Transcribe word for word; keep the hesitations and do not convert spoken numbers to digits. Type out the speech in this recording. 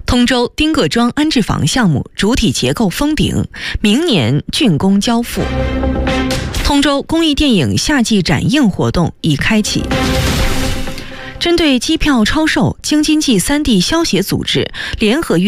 通州丁各庄安置房项目主体结构封顶，明年竣工交付。通州公益电影夏季展映活动已开启。针对机票超售，京津冀三地消协组织联合约